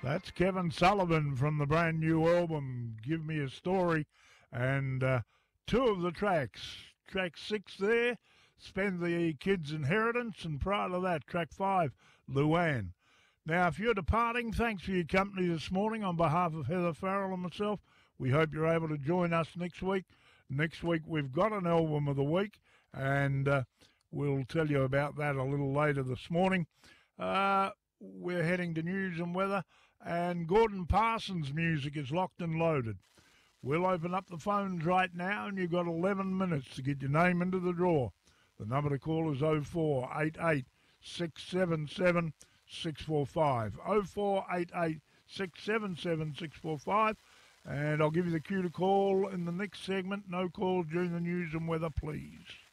That's Kevin Sullivan from the brand new album, Give Me a Story. And two of the tracks. Track 6 there, Spend the Kid's Inheritance. And prior to that, track 5, Luann. Now, if you're departing, thanks for your company this morning on behalf of Heather Farrell and myself. We hope you're able to join us next week. Next week, we've got an album of the week, and we'll tell you about that a little later this morning. We're heading to news and weather, and Gordon Parsons' music is locked and loaded. We'll open up the phones right now, and you've got 11 minutes to get your name into the draw. The number to call is 0488 677 645. 0488 677 645. And I'll give you the cue to call in the next segment. No calls during the news and weather, please.